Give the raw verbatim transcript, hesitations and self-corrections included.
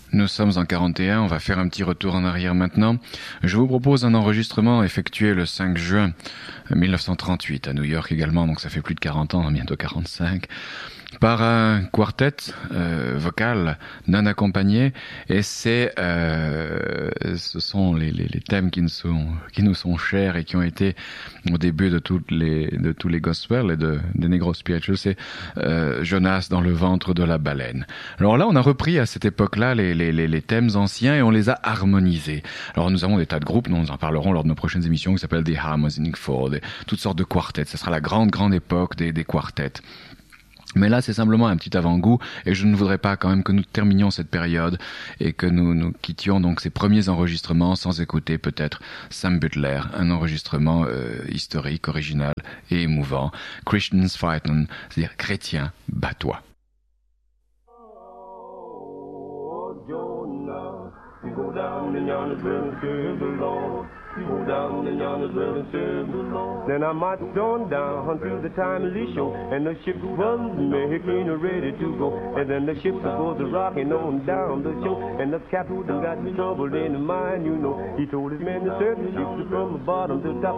Nous sommes en quarante et un, on va faire un petit retour en arrière maintenant. Je vous propose un enregistrement effectué le cinq juin mille neuf cent trente-huit à New York également, donc ça fait plus de quarante ans, bientôt quarante-cinq, par un quartet euh, vocal non accompagné, et c'est euh, ce sont les, les, les thèmes qui nous sont qui nous sont chers et qui ont été au début de toutes les de tous les gospels et de des Negro Spirituals. C'est euh, Jonas dans le ventre de la baleine. Alors là, on a repris à cette époque-là les, les les les thèmes anciens et on les a harmonisés. Alors nous avons des tas de groupes, nous en parlerons lors de nos prochaines émissions, qui s'appellent des Harmonic Four, des, toutes sortes de quartets. Ce sera la grande grande époque des des quartets. Mais là, c'est simplement un petit avant-goût, et je ne voudrais pas quand même que nous terminions cette période et que nous nous quittions donc ces premiers enregistrements sans écouter peut-être Sam Butler, un enregistrement euh, historique, original et émouvant. Christians Fighting, c'est-à-dire chrétiens, bats-toi. Go down in yonder river and serve the Lord. Then I marched on down through the timely show, and the ship was making ready to go. And then the ship was rocking on down the shore, and the captain got trouble in the mind, you know. He told his men to serve the ship from the bottom to top.